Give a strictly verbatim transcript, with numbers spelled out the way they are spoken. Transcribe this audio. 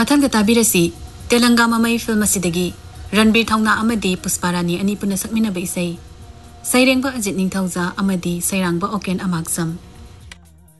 मथंग ताबिरसी तेलंगा ममई film असिदगी Ranbir थौना अमदी Pushparani अनि पुना सकमिनबा इसै सैरेंगबा Ajit निंथौजा अमदी सैरांगबा Oaken अमागसम